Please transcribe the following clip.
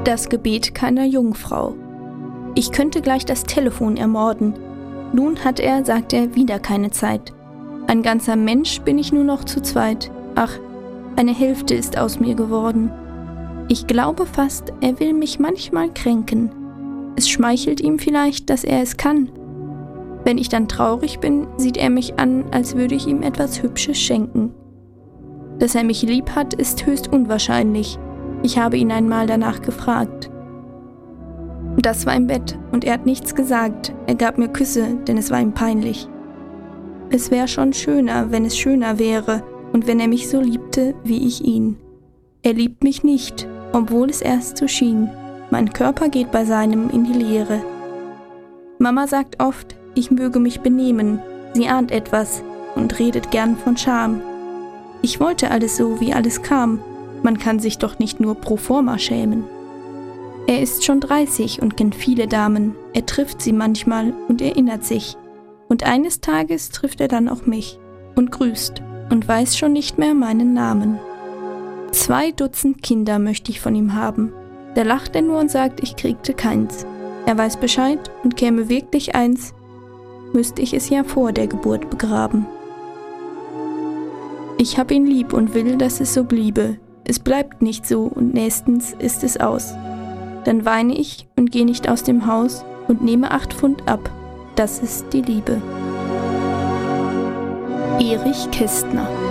Das Gebet keiner Jungfrau. Ich könnte gleich das Telefon ermorden. Nun hat er, sagt er, wieder keine Zeit. Ein ganzer Mensch bin ich nur noch zu zweit. Ach, eine Hälfte ist aus mir geworden. Ich glaube fast, er will mich manchmal kränken. Es schmeichelt ihm vielleicht, dass er es kann. Wenn ich dann traurig bin, sieht er mich an, als würde ich ihm etwas Hübsches schenken. Dass er mich lieb hat, ist höchst unwahrscheinlich. Ich habe ihn einmal danach gefragt. Das war im Bett und er hat nichts gesagt. Er gab mir Küsse, denn es war ihm peinlich. Es wäre schon schöner, wenn es schöner wäre und wenn er mich so liebte, wie ich ihn. Er liebt mich nicht, obwohl es erst so schien. Mein Körper geht bei seinem in die Leere. Mama sagt oft, ich möge mich benehmen. Sie ahnt etwas und redet gern von Scham. Ich wollte alles so, wie alles kam. Man kann sich doch nicht nur pro forma schämen. Er ist schon 30 und kennt viele Damen. Er trifft sie manchmal und erinnert sich. Und eines Tages trifft er dann auch mich und grüßt und weiß schon nicht mehr meinen Namen. 2 Dutzend Kinder möchte ich von ihm haben. Da lacht er nur und sagt, ich kriegte keins. Er weiß Bescheid und käme wirklich eins, müsste ich es ja vor der Geburt begraben. Ich hab ihn lieb und will, dass es so bliebe. Es bleibt nicht so und nächstens ist es aus. Dann weine ich und geh nicht aus dem Haus und nehme 8 Pfund ab. Das ist die Liebe. Erich Kästner.